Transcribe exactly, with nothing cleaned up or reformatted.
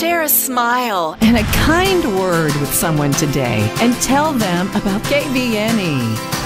Share a smile and a kind word with someone today and tell them about K B N E.